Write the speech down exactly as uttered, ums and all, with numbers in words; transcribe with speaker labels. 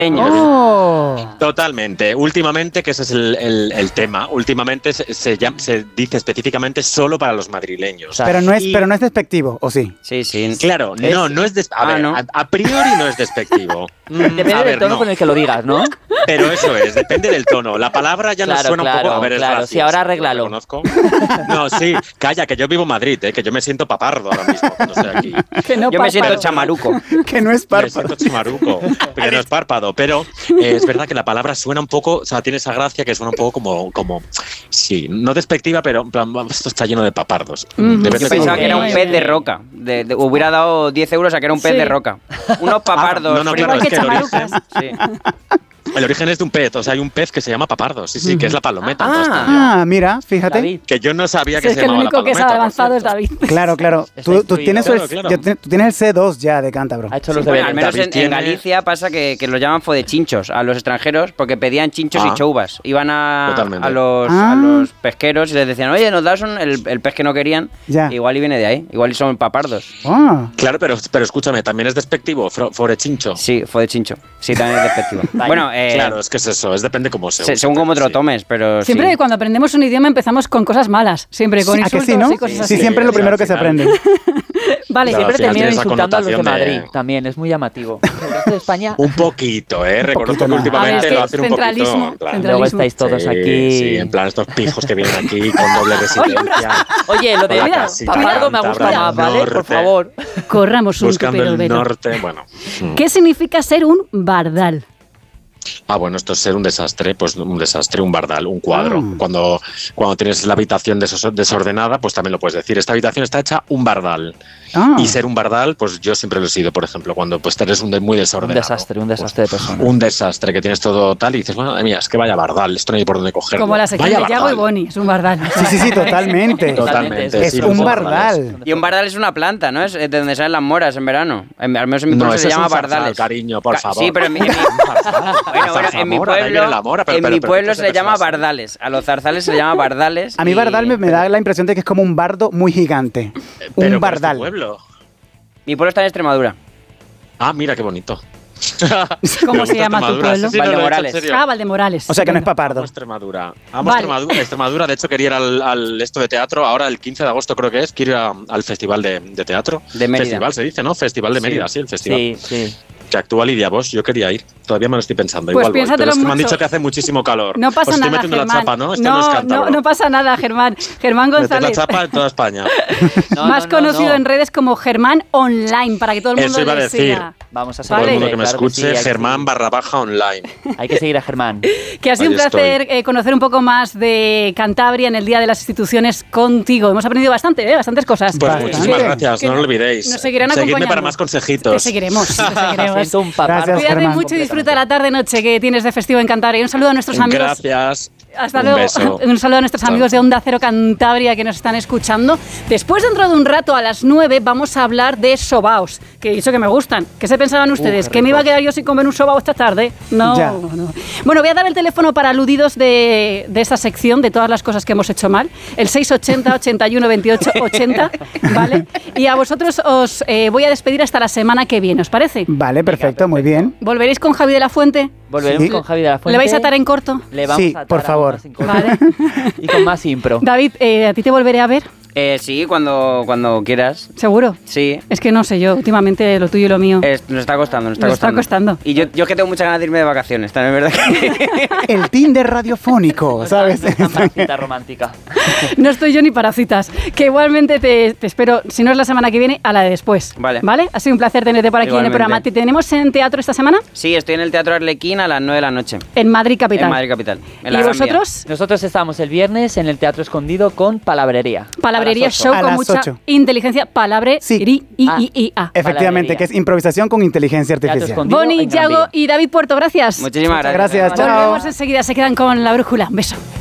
Speaker 1: Oh.
Speaker 2: Totalmente. Últimamente, que ese es el, el, el tema, últimamente se, se, llama, se dice específicamente solo para los madrileños.
Speaker 1: Pero no es,
Speaker 2: y,
Speaker 1: pero no es despectivo, ¿o sí?
Speaker 3: Sí, sí.
Speaker 2: Claro,
Speaker 3: es,
Speaker 2: no, no es despectivo. A,
Speaker 3: ah,
Speaker 2: ver,
Speaker 3: ¿no?
Speaker 2: a, a priori no es despectivo.
Speaker 4: Depende
Speaker 2: a
Speaker 4: del
Speaker 2: ver,
Speaker 4: tono
Speaker 2: no.
Speaker 4: con el que lo digas, ¿no?
Speaker 2: Pero eso es, depende del tono. La palabra ya
Speaker 4: claro,
Speaker 2: nos suena
Speaker 4: claro,
Speaker 2: un poco. A ver, es
Speaker 4: claro.
Speaker 2: graciosa,
Speaker 4: Sí, ahora arréglalo.
Speaker 2: Conozco. No, sí, calla, que yo vivo en Madrid, ¿eh? Que yo me siento papardo ahora mismo cuando estoy aquí.
Speaker 3: Que no yo párpado. Me siento chamaruco.
Speaker 1: Que no es párpado.
Speaker 2: Me siento chamaruco, que no es párpado. Pero eh, es verdad que la palabra suena un poco, o sea, tiene esa gracia que suena un poco como, como sí, no despectiva, pero en plan, esto está lleno de papardos.
Speaker 3: Mm, yo pensaba que era un pez de roca. De, de, hubiera dado diez euros a que era un pez sí. de roca. Unos papardos.
Speaker 2: Ah, no, no, claro, es que el origen,
Speaker 3: sí.
Speaker 2: el origen es de un pez, o sea, hay un pez que se llama papardo, sí, sí, que es la palometa.
Speaker 1: Ah, ah mira, fíjate.
Speaker 4: David.
Speaker 2: Que yo no sabía que
Speaker 5: sí,
Speaker 2: se
Speaker 5: es que
Speaker 2: llamaba
Speaker 5: el único
Speaker 2: la palometa.
Speaker 5: Que sabe avanzado es David.
Speaker 1: Claro, claro. Tú, tú, tienes
Speaker 2: claro,
Speaker 1: el,
Speaker 2: claro.
Speaker 1: Ya, tú tienes el C dos ya de cántabro.
Speaker 4: Ha hecho
Speaker 3: sí,
Speaker 4: los
Speaker 3: bueno, al menos en,
Speaker 2: tiene...
Speaker 3: en Galicia pasa que, que los llaman fodechinchos a los extranjeros porque pedían chinchos ah, y choubas. Iban a, a, los, ah. a los pesqueros y les decían, oye, nos das un, el, el pez que no querían. Ya. Igual y viene de ahí. Igual y son papardos.
Speaker 1: Ah.
Speaker 2: Claro, pero, pero escúchame, ¿también es despectivo? Forechincho.
Speaker 3: Sí, fodechincho. Sí, también es despectivo. Bueno, eh,
Speaker 2: claro, es que es eso, es depende cómo se
Speaker 3: Se, según cómo te lo tomes, pero
Speaker 5: siempre
Speaker 3: sí.
Speaker 5: cuando aprendemos un idioma empezamos con cosas malas, siempre con
Speaker 1: sí,
Speaker 5: insultos
Speaker 1: sí, ¿no?
Speaker 5: y cosas
Speaker 1: sí,
Speaker 5: así.
Speaker 1: Sí, siempre es lo primero que se aprende.
Speaker 5: Vale,
Speaker 4: siempre termino insultando a los de
Speaker 2: de...
Speaker 4: Madrid, también es muy llamativo. El resto de España
Speaker 2: un poquito, eh, reconozco que últimamente
Speaker 5: ver,
Speaker 2: lo hacen un poquito.
Speaker 5: En plan.
Speaker 4: Luego estáis todos
Speaker 2: sí,
Speaker 4: aquí.
Speaker 2: Sí, en plan estos pijos que vienen aquí con doble residencia.
Speaker 4: Oye, lo de mira, papardo me gusta más, ¿vale? Norte, por favor.
Speaker 5: Corramos un
Speaker 2: buscando el norte, bueno.
Speaker 5: ¿Qué significa ser un bardal?
Speaker 2: Ah, bueno, esto es ser un desastre, pues un desastre, un bardal, un cuadro. Ah. Cuando, cuando tienes la habitación desordenada, pues también lo puedes decir. Esta habitación está hecha un bardal. Ah. Y ser un bardal, pues yo siempre lo he sido, por ejemplo, cuando pues eres un de, muy desordenado.
Speaker 4: Un desastre, un desastre
Speaker 2: pues,
Speaker 4: de persona.
Speaker 2: Un desastre, que tienes todo tal y dices, bueno, mía, es que vaya bardal, esto no hay por dónde cogerlo.
Speaker 5: Como la sección de Yago y Boni, es un bardal.
Speaker 1: Sí, sí, sí, totalmente.
Speaker 2: Totalmente.
Speaker 1: Es
Speaker 2: sí,
Speaker 1: un bardal.
Speaker 3: Y un bardal es una planta, ¿no? Es de donde salen las moras en verano. En, al menos en mi
Speaker 2: no,
Speaker 3: pueblo se llama
Speaker 2: zarzal,
Speaker 3: bardales.
Speaker 2: Cariño, por favor.
Speaker 3: Sí, pero en mi, en mi, bueno, bueno, en mi pueblo, mora, pero, en pero, mi pueblo pero, se le llama bardales. A los zarzales se le llama bardales.
Speaker 1: A mí bardal me, me da la impresión de que es como un bardo muy gigante.
Speaker 2: Pero
Speaker 1: un bardal.
Speaker 2: ¿Cuál es tu pueblo?
Speaker 3: Mi pueblo está en Extremadura.
Speaker 2: Ah, mira qué bonito.
Speaker 5: ¿Cómo se llama tu pueblo?
Speaker 3: Sí, sí, Valdemorales.
Speaker 5: Ah, Valdemorales.
Speaker 1: O sea que no es papardo.
Speaker 2: Amo Extremadura. Amo vale. Extremadura. Extremadura, de hecho, quería ir al, al esto de teatro. Ahora, el quince de agosto, creo que es, quiero ir a, al festival de, de teatro.
Speaker 3: De Mérida.
Speaker 2: Festival se dice, ¿no? Festival de Mérida, sí, sí el festival.
Speaker 4: Sí, sí.
Speaker 2: Que actúa Lidia Bosch, yo quería ir. Todavía me lo estoy pensando.
Speaker 5: Pues
Speaker 2: Igual voy, pero es que me han dicho que hace muchísimo calor.
Speaker 5: No pasa
Speaker 2: Os estoy
Speaker 5: nada,
Speaker 2: metiendo
Speaker 5: Germán.
Speaker 2: la chapa, ¿no? Esto
Speaker 5: no,
Speaker 2: no, es cántabro.
Speaker 5: no, no pasa nada, Germán. Germán González.
Speaker 2: Meter la chapa en toda España.
Speaker 5: no, Más no, no, conocido no. en redes como Germán Online, para que todo el mundo
Speaker 2: Eso iba
Speaker 5: le
Speaker 2: a decir.
Speaker 5: siga.
Speaker 4: Vamos a
Speaker 2: seguir. Todo el mundo que me
Speaker 4: claro
Speaker 2: escuche,
Speaker 4: que sí,
Speaker 2: Germán barra baja online.
Speaker 4: Hay que seguir a Germán.
Speaker 5: Que ha sido Ahí un placer eh, conocer un poco más de Cantabria en el Día de las Instituciones contigo. Hemos aprendido bastante, ¿eh? Bastantes cosas.
Speaker 2: Pues
Speaker 5: bastante.
Speaker 2: muchísimas gracias, no lo olvidéis.
Speaker 5: Nos seguirán
Speaker 2: Seguidme
Speaker 5: acompañando.
Speaker 2: para más consejitos.
Speaker 5: Te seguiremos. Te seguiremos.
Speaker 4: un
Speaker 1: Gracias,
Speaker 5: Cuídate
Speaker 1: Germán.
Speaker 5: mucho y disfruta la tarde-noche que tienes de festivo en Cantabria. Y un saludo a nuestros amigos.
Speaker 2: Gracias.
Speaker 5: Hasta
Speaker 2: un
Speaker 5: luego.
Speaker 2: Beso.
Speaker 5: Un saludo a nuestros amigos de Onda Cero Cantabria que nos están escuchando. Después, dentro de un rato, a las nueve, vamos a hablar de sobaos, que he dicho que me gustan. ¿Qué se pensaban ustedes?
Speaker 4: Uh,
Speaker 5: ¿Que me iba a quedar yo sin comer un sobao esta tarde? No,
Speaker 1: ya.
Speaker 5: no. Bueno, voy a dar el teléfono para aludidos de, de esta sección, de todas las cosas que hemos hecho mal. El seis ochenta, ochenta y uno, veintiocho, ochenta, ¿vale? Y a vosotros os eh, voy a despedir hasta la semana que viene, ¿os parece?
Speaker 1: Vale, perfecto, muy bien.
Speaker 5: ¿Volveréis con Javi de la Fuente?
Speaker 4: Volveremos
Speaker 1: Sí.
Speaker 4: con Javi de la Fuente.
Speaker 5: ¿Le vais a atar en corto?
Speaker 4: Le vamos
Speaker 1: Sí,
Speaker 4: a atar
Speaker 1: por favor.
Speaker 4: más en corto.
Speaker 5: Vale.
Speaker 4: Y con más impro.
Speaker 5: David, eh, ¿a ti te volveré a ver?
Speaker 3: Eh, sí, cuando, cuando quieras.
Speaker 5: ¿Seguro?
Speaker 3: Sí.
Speaker 5: Es que no sé yo, últimamente lo tuyo y lo mío.
Speaker 3: Es, nos está costando, nos está
Speaker 5: Nos está
Speaker 3: costando.
Speaker 5: costando.
Speaker 3: Y yo, yo que tengo muchas ganas de irme de vacaciones, también es verdad que...
Speaker 1: El Tinder radiofónico, ¿sabes?
Speaker 4: Una cita romántica.
Speaker 5: No estoy yo ni para citas. Que igualmente te, te espero, si no es la semana que viene, a la de después.
Speaker 3: Vale.
Speaker 5: ¿Vale? Ha sido un placer tenerte por aquí
Speaker 3: Igualmente.
Speaker 5: en el programa. ¿Te tenemos en teatro esta semana?
Speaker 3: Sí, estoy en el Teatro Arlequín a las nueve de la noche.
Speaker 5: En Madrid Capital.
Speaker 3: En Madrid Capital. En
Speaker 5: ¿Y
Speaker 3: la Gran
Speaker 5: vosotros?
Speaker 4: Nosotros estamos el viernes en el Teatro Escondido con Palabrería.
Speaker 5: Palabrería
Speaker 4: A las ocho.
Speaker 5: show
Speaker 1: A
Speaker 5: con
Speaker 1: las
Speaker 5: mucha
Speaker 1: ocho.
Speaker 5: inteligencia. Palabre,
Speaker 1: Sí.
Speaker 5: ri, i,
Speaker 4: Ah.
Speaker 5: i, i, a.
Speaker 1: Efectivamente,
Speaker 4: Palabrería.
Speaker 1: que es improvisación con inteligencia
Speaker 4: Teatro
Speaker 1: artificial.
Speaker 4: Escondido
Speaker 5: Boni,
Speaker 4: en Gran
Speaker 5: Yago
Speaker 4: Vía.
Speaker 5: y David Puerto, gracias.
Speaker 3: Muchísimas
Speaker 1: Muchas
Speaker 3: gracias.
Speaker 1: gracias, chao.
Speaker 5: Volvemos enseguida, se quedan con la brújula. Un beso.